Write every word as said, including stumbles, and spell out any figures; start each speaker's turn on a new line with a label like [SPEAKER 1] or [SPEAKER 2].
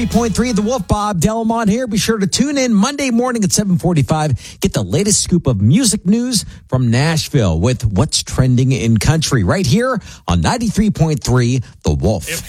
[SPEAKER 1] three point three The Wolf, Bob Delmont here. Be sure to tune in Monday morning at seven forty-five. Get the latest scoop of music news from Nashville with what's trending in country right here on ninety-three point three The Wolf.
[SPEAKER 2] If